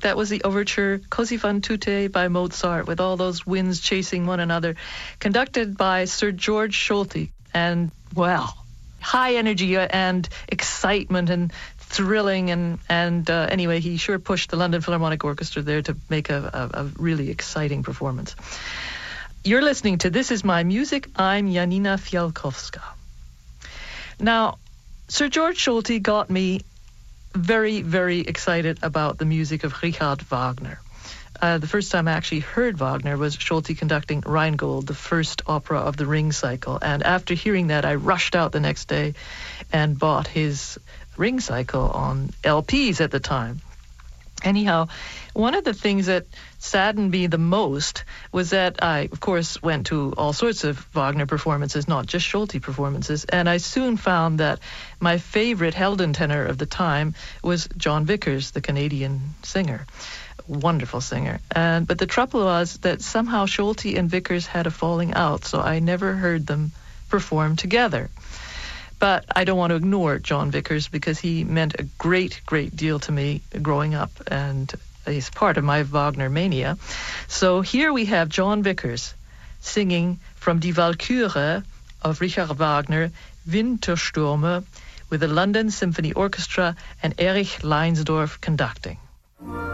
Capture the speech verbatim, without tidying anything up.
music. That was the overture Così fan tutte by Mozart, with all those winds chasing one another, conducted by Sir George Solti. And, well, high energy and excitement and thrilling. And, and uh, anyway, he sure pushed the London Philharmonic Orchestra there to make a, a, a really exciting performance. You're listening to This Is My Music. I'm Janina Fialkowska. Now, Sir George Solti got me very, very excited about the music of Richard Wagner. Uh, the first time I actually heard Wagner was Solti conducting Rheingold, the first opera of the Ring Cycle. And after hearing that, I rushed out the next day and bought his Ring Cycle on L Ps at the time. Anyhow, one of the things that saddened me the most was that I, of course, went to all sorts of Wagner performances, not just Solti performances, and I soon found that my favorite Heldentenor of the time was John Vickers, the Canadian singer. Wonderful singer. And but the trouble was that somehow Solti and Vickers had a falling out, so I never heard them perform together. But I don't want to ignore John Vickers because he meant a great, great deal to me growing up, and he's part of my Wagner mania. So here we have John Vickers singing from Die Walküre of Richard Wagner, Winterstürme, with the London Symphony Orchestra and Erich Leinsdorf conducting.